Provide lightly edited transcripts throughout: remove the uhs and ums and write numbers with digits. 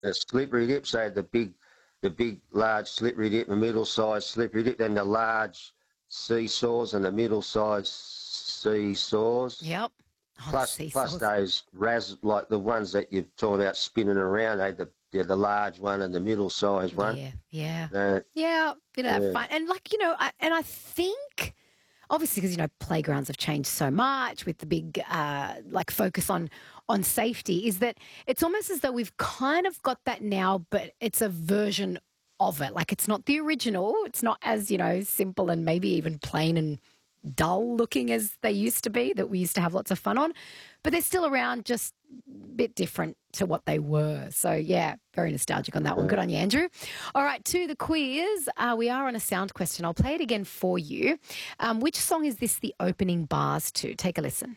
the slippery dips. They had the big, large slippery dip, the middle-sized slippery dip, then the large seesaws and the middle-sized seesaws. Yep. Oh, Plus those like the ones that you've talked about spinning around. They had the large one and the middle-sized one. Yeah. Yeah, bit of fun. And I think, obviously, because playgrounds have changed so much with the big focus on safety, is that it's almost as though we've kind of got that now, but it's a version of it. Like, it's not the original. It's not as simple and maybe even plain and dull looking as they used to be, that we used to have lots of fun on, but they're still around, just a bit different to what they were. So yeah, very nostalgic on that one. Good on you, Andrew. All right, to the quiz. We are on a sound question. I'll play it again for you. Which song is this the opening bars to? Take a listen.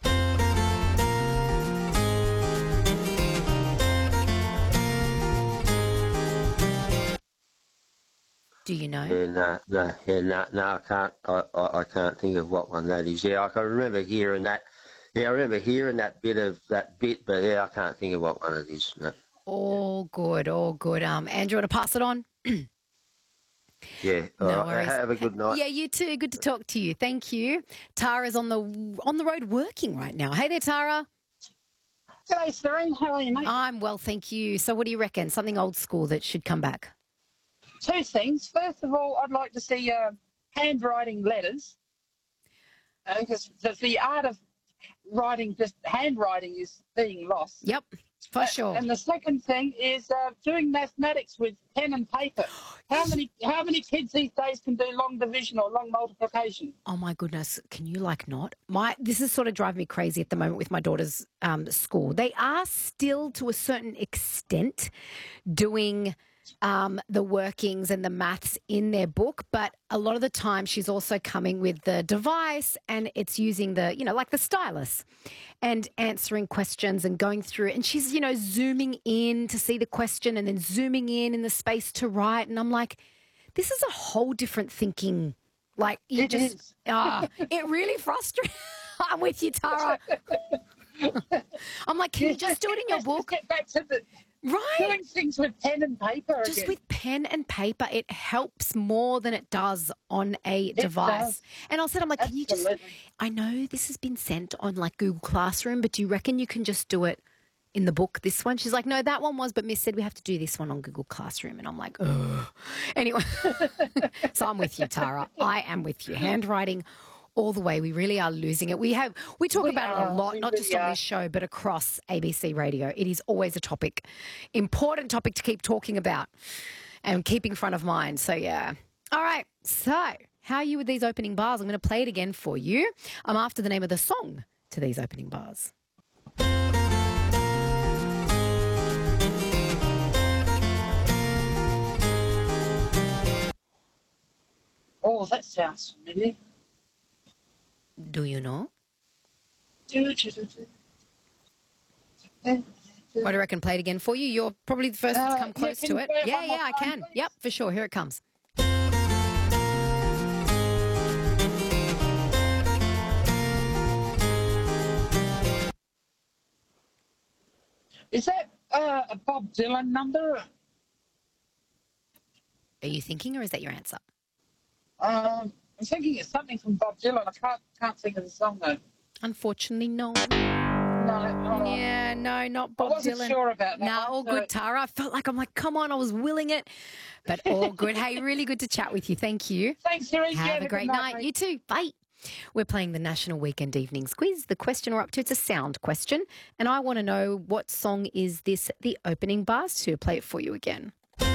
Do you know? No, I can't think of what one that is. Yeah, I can remember hearing that. Yeah, I remember hearing that bit, but yeah, I can't think of what one it is. No. All good. Andrew, want to pass it on? Yeah, no worries. Have a good night. Yeah, you too. Good to talk to you. Thank you. Tara's on the road working right now. Hey there, Tara. G'day, Serene. How are you, mate? I'm well, thank you. So what do you reckon? Something old school that should come back? Two things. First of all, I'd like to see handwriting letters, because the art of writing, just handwriting, is being lost. Yep, for sure. And the second thing is doing mathematics with pen and paper. How many kids these days can do long division or long multiplication? Oh my goodness, can you not? This is sort of driving me crazy at the moment with my daughter's school. They are still, to a certain extent, doing the workings and the maths in their book, but a lot of the time she's also coming with the device, and it's using the, like the stylus, and answering questions and going through it. And she's, zooming in to see the question and then zooming in the space to write. And I'm like, this is a whole different thinking. Like, it really frustrates. I'm with you, Tara. I'm like, can you just do it in your book? Get back to the... Right. Doing things with pen and paper Just again. with pen and paper, it helps more than it does on a device. Does. And I said, I'm like, can you just, I know this has been sent on Google Classroom, but do you reckon you can just do it in the book, this one? She's like, no, that one was, but Miss said we have to do this one on Google Classroom. And I'm like, ugh. Anyway, so I'm with you, Tara. I am with you. Handwriting all the way. We really are losing it. We talk about it a lot, not just on this show, but across ABC Radio. It is always a topic, important topic to keep talking about and keeping front of mind. So, yeah. All right. So, how are you with these opening bars? I'm going to play it again for you. I'm after the name of the song to these opening bars. Oh, that sounds familiar. Do you know? Do. What do you reckon? Play it again for you. You're probably the first to come close to it. Yeah, I can. Please? Yep, for sure. Here it comes. Is that a Bob Dylan number? Are you thinking, or is that your answer? I'm thinking it's something from Bob Dylan. I can't think of the song, though. Unfortunately, no. No. Yeah, no, not Bob Dylan. I wasn't sure about that. No, all good, Tara. I felt like, come on, I was willing it. But all good. Hey, really good to chat with you. Thank you. Thanks, Siri. Have a great night. You too. Bye. We're playing the National Weekend Evenings Quiz. The question we're up to, it's a sound question. And I want to know, what song is this the opening bars to? Play it for you again.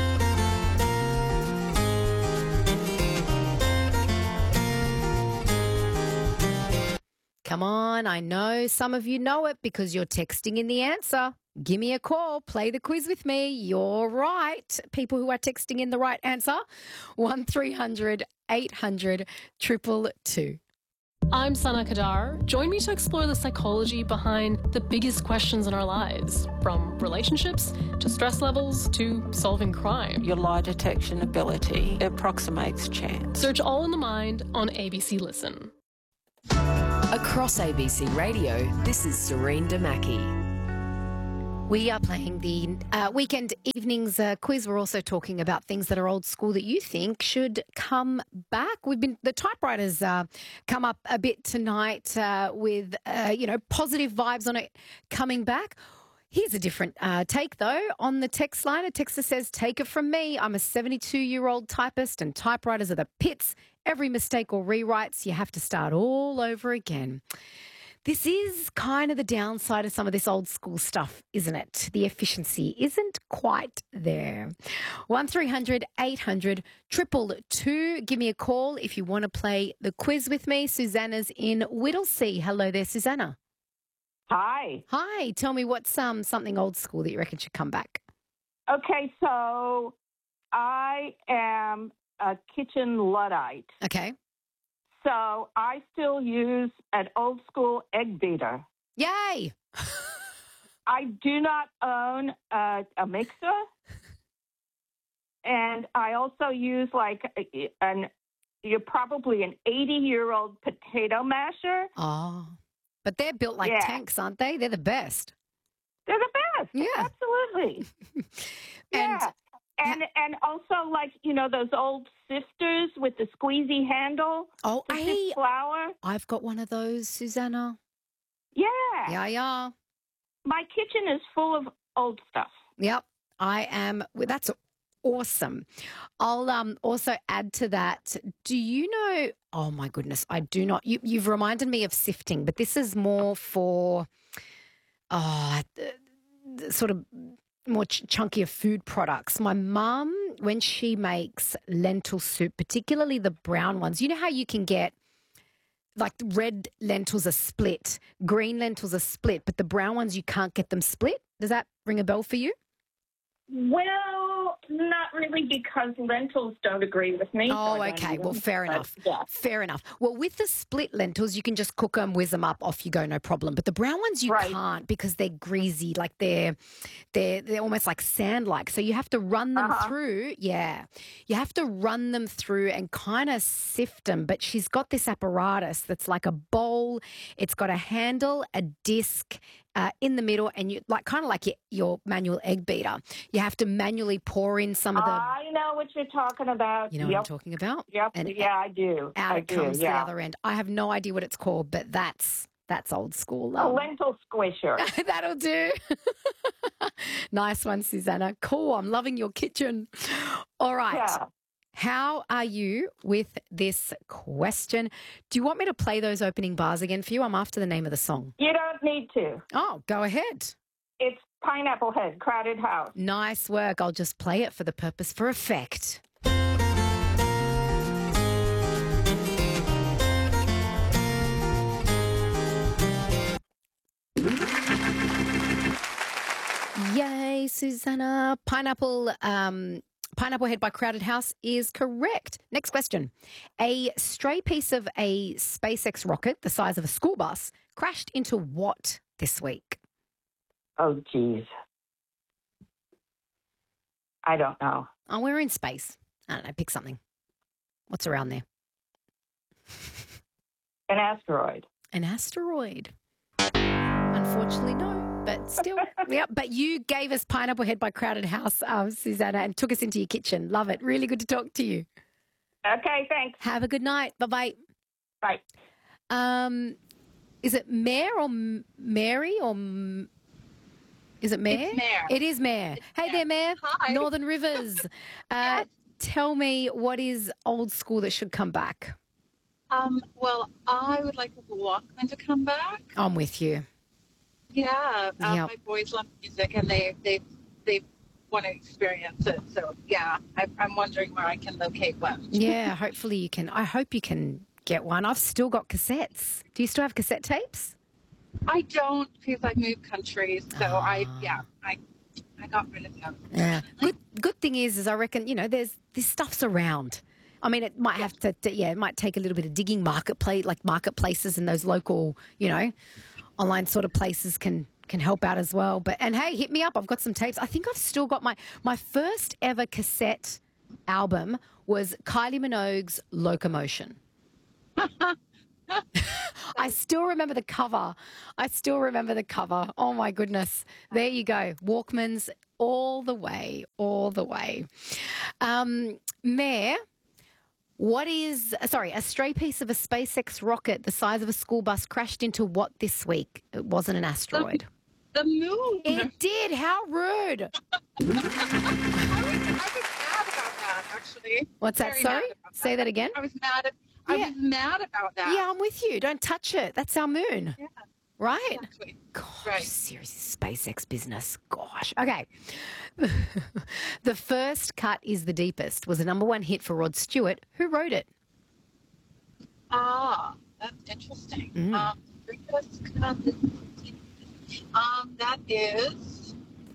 Come on, I know some of you know it because you're texting in the answer. Give me a call. Play the quiz with me. You're right. People who are texting in the right answer, 1300 800 222. I'm Sana Kadar. Join me to explore the psychology behind the biggest questions in our lives, from relationships to stress levels to solving crime. Your lie detection ability approximates chance. Search All in the Mind on ABC Listen. Across ABC Radio, this is Serene Damaki. We are playing the weekend evenings quiz. We're also talking about things that are old school that you think should come back. The typewriters come up a bit tonight with positive vibes on it coming back. Here's a different take, though. On the text line, a texter says, "Take it from me. I'm a 72-year-old typist and typewriters are the pits. Every mistake or rewrites, you have to start all over again." This is kind of the downside of some of this old school stuff, isn't it? The efficiency isn't quite there. 1300 800 222. Give me a call if you want to play the quiz with me. Susanna's in Whittlesea. Hello there, Susanna. Hi. Hi. Tell me what's something old school that you reckon should come back. Okay, so I am a kitchen Luddite. Okay. So I still use an old school egg beater. Yay. I do not own a mixer. And I also use you're probably an 80-year-old potato masher. Oh, but they're built like tanks, aren't they? They're the best. They're the best. Yeah. Absolutely. Yeah. And also those old sifters with the squeezy handle. Oh, to sift flour. I've got one of those, Susanna. Yeah. Yeah. My kitchen is full of old stuff. Yep. I am. That's awesome. I'll also add to that. Do you know? Oh my goodness, I do not. You've reminded me of sifting, but this is more for sort of more chunkier food products. My mum, when she makes lentil soup, particularly the brown ones, you know how you can get like red lentils are split, green lentils are split, but the brown ones you can't get them split? Does that ring a bell for you? Well, not really, because lentils don't agree with me. Oh, okay. Well, fair enough. Yeah. Fair enough. Well, with the split lentils, you can just cook them, whiz them up, off you go, no problem. But the brown ones you can't because they're greasy, like they're almost like sand-like. So you have to run them through. Yeah. You have to run them through and kind of sift them. But she's got this apparatus that's like a bowl. It's got a handle, a disc, in the middle, and you kind of like your manual egg beater. You have to manually pour in some of the. I know what you're talking about. You know what I'm talking about? Yep. And I do. Out comes the other end. I have no idea what it's called, but that's old school. A lentil squisher. That'll do. Nice one, Susanna. Cool. I'm loving your kitchen. All right. Yeah. How are you with this question? Do you want me to play those opening bars again for you? I'm after the name of the song. You don't need to. Oh, go ahead. It's Pineapple Head, Crowded House. Nice work. I'll just play it for the purpose for effect. Yay, Susanna. Pineapple Head by Crowded House is correct. Next question. A stray piece of a SpaceX rocket the size of a school bus crashed into what this week? Oh, geez. I don't know. Oh, we're in space. I don't know. Pick something. What's around there? An asteroid. An asteroid. Unfortunately, no. But still, yeah. But you gave us Pineapple Head by Crowded House, Susanna, and took us into your kitchen. Love it. Really good to talk to you. Okay, thanks. Have a good night. Bye-bye. Bye. Is it Mare or Mary or is it Mare? It's Mare. It is Mare. Hey there, Mare. Hi. Northern Rivers. Tell me, what is old school that should come back? Well, I would like the Walkman to come back. I'm with you. Yeah, Yep. my boys love music, and they want to experience it. So yeah, I'm wondering where I can locate one. Yeah, hopefully you can. I hope you can get one. I've still got cassettes. Do you still have cassette tapes? I don't, because I've moved countries, so I got rid of them. Yeah. Good thing is I reckon, this stuff's around. I mean, it might have to it might take a little bit of digging. Marketplaces and those local, online sort of places can help out as well. And hey, hit me up. I've got some tapes. I think I've still got my first ever cassette album was Kylie Minogue's Locomotion. I still remember the cover. Oh, my goodness. There you go. Walkmans all the way, all the way. Mayor, a stray piece of a SpaceX rocket the size of a school bus crashed into what this week? It wasn't an asteroid. The moon. It did. How rude. I was mad about that, actually. What's that? Very Sorry? mad about Say that again. I was mad about that. Yeah, I'm with you. Don't touch it. That's our moon. Yeah, Right? exactly. Gosh, Right. seriously, SpaceX business. Gosh. Okay. The First Cut is the Deepest was a #1 hit for Rod Stewart. Who wrote it? Ah, that's interesting. That is.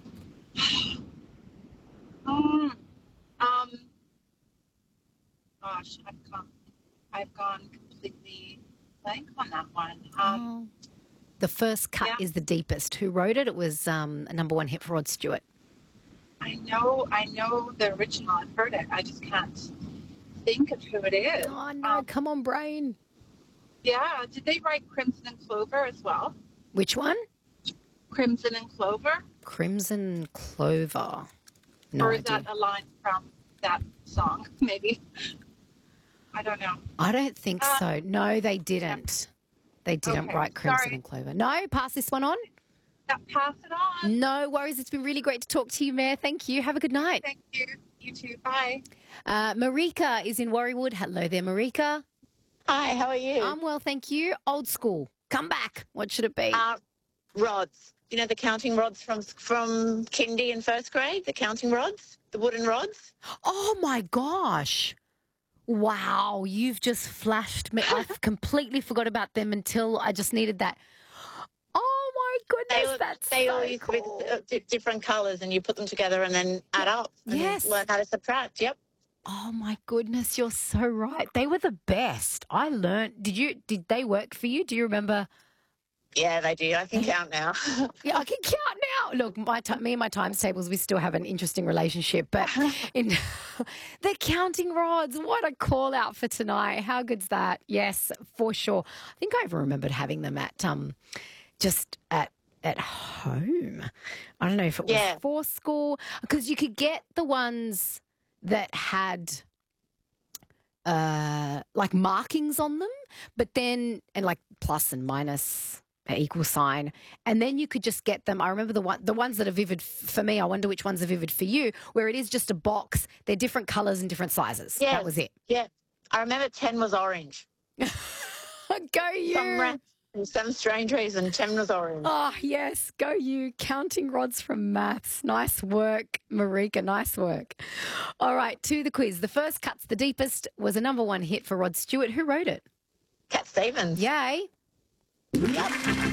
Gosh, I've gone completely blank on that one. The First Cut Yeah. is the Deepest. Who wrote it? It was a #1 hit for Rod Stewart. I know the original. I've heard it. I just can't think of who it is. Oh, no. Come on, brain. Yeah, did they write Crimson and Clover as well? Which one? Crimson and Clover? Crimson Clover. No or is idea. that a line from that song, maybe? I don't know. I don't think so. No, they didn't. They didn't Okay, write Crimson sorry. and Clover. No, pass this one on. Pass it on. No worries. It's been really great to talk to you, Mayor. Thank you. Have a good night. Thank you. You too. Bye. Marika is in Warriewood. Hello there, Marika. Hi, how are you? I'm well, thank you. Old school. Come back. What should it be? Rods. You know the counting rods from kindy and first grade? The counting rods? The wooden rods? Oh, my gosh. Wow. You've just flashed me. I've completely forgot about them until I just needed that. Oh, my goodness. They all so used cool. to be different colours and you put them together and then add up. And Yes. learn how to subtract. Yep. Oh my goodness, you're so right. They were the best. I learned. Did they work for you? Do you remember? Yeah, they do. I can count now. Yeah, I can count now. Look, me and my times tables, we still have an interesting relationship. But in the counting rods, what a call out for tonight. How good's that? Yes, for sure. I think I even remembered having them at just at home. I don't know if it was Yeah. for school because you could get the ones that had like markings on them, but then and like plus and minus equal sign, and then you could just get them. I remember the ones that are vivid for me. I wonder which ones are vivid for you, where it is just a box. They're different colours and different sizes. Yeah. That was it. Yeah. I remember 10 was orange. Go you. Some strange reason, 10 was orange. Oh, yes. Go you. Counting rods from maths. Nice work, Marika. Nice work. All right, to the quiz. The First Cut's the Deepest was a #1 hit for Rod Stewart. Who wrote it? Cat Stevens. Yay. Yep.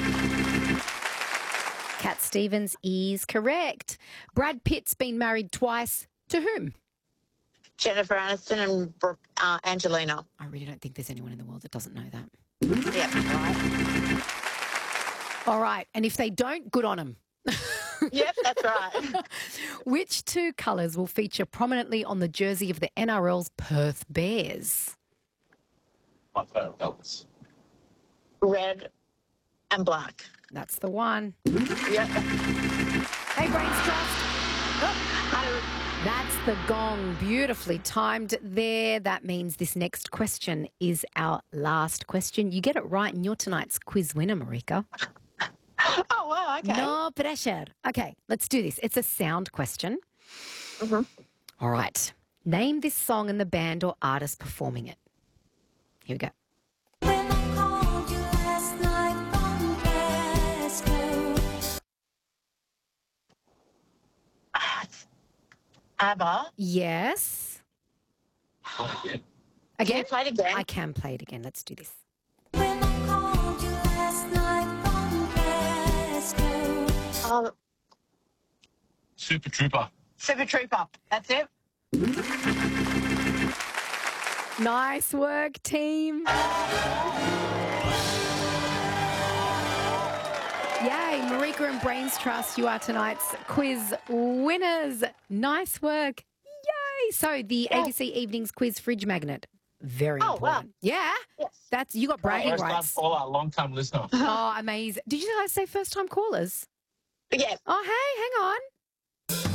Cat Stevens is correct. Brad Pitt's been married twice. To whom? Jennifer Aniston and Angelina. I really don't think there's anyone in the world that doesn't know that. Yep, right. All right. And if they don't, good on them. Yep, that's right. Which two colours will feature prominently on the jersey of the NRL's Perth Bears? My favourite colours. Red and black. That's the one. Yep. Hey, Brains Trust. Oh. That's the gong. Beautifully timed there. That means this next question is our last question. You get it right and you're tonight's quiz winner, Marika. Oh, wow, okay. No pressure. Okay, let's do this. It's a sound question. Mm-hmm. All right. Name this song and the band or artist performing it. Here we go. ABBA. Yes. Can Again? you play it again? I can play it again. Let's do this. Oh, Super Trooper. Super Trooper. That's it. Nice work, team. Yay, Marika and Brains Trust, you are tonight's quiz winners. Nice work. Yay. So the ABC Evenings Quiz Fridge Magnet. Very Oh, wow. important. Yeah. Yes. You got bragging First time rights. caller, long-time listener. Oh, amazing. Did you guys say first time callers? Yeah. Oh, hey, hang on.